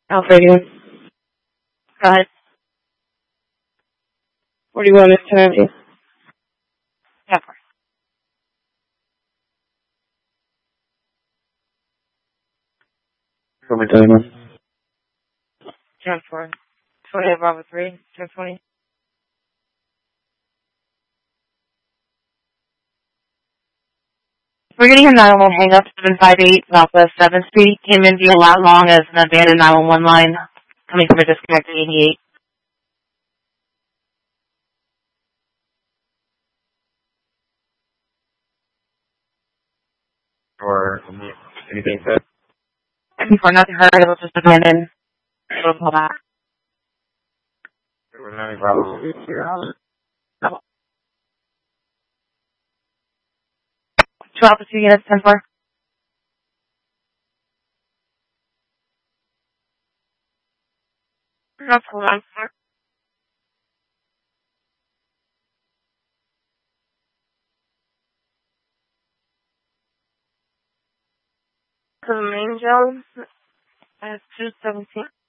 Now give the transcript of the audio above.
Alpha 81. Go ahead. 41 is 10. Yeah. Show me time. 10-4. 28 Bravo 3. 10-20. We're getting a 911 hang up 758 Southwest 7th Street. Came in via lat long as an abandoned 911 line coming from a disconnected 88. Or anything said? Before nothing heard, it was just abandoned. We'll call back. There was any problems. 2 Alpha 2 units, 10-4. That's hold on, sir. To the main jail, it's 217.